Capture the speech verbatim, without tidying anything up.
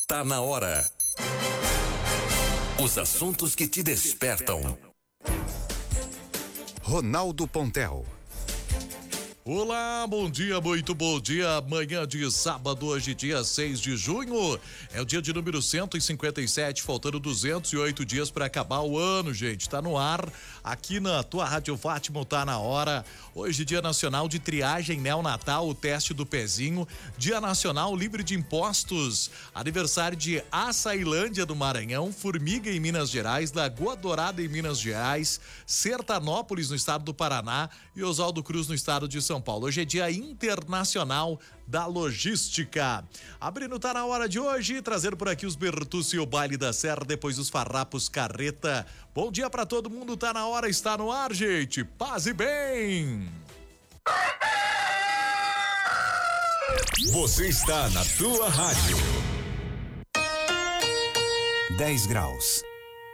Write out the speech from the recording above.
Tá na hora. Os assuntos que te despertam. Ronaldo Pontel. Olá, bom dia, muito bom dia. Manhã de sábado, hoje dia seis de junho. É o dia de número cento e cinquenta e sete, faltando duzentos e oito dias para acabar o ano, gente. Tá no ar, aqui na tua Rádio Fátima, tá na hora. Hoje, dia nacional de triagem neonatal, o teste do pezinho. Dia nacional livre de impostos. Aniversário de Açailândia do Maranhão, Formiga em Minas Gerais, Lagoa Dourada em Minas Gerais, Sertanópolis no estado do Paraná e Oswaldo Cruz no estado de São São Paulo. Hoje é dia internacional da logística. Abrindo tá na hora de hoje, trazendo por aqui os Bertucci e o Baile da Serra, depois os farrapos Carreta. Bom dia pra todo mundo, tá na hora, está no ar, gente. Paz e bem. Você está na tua rádio. dez graus.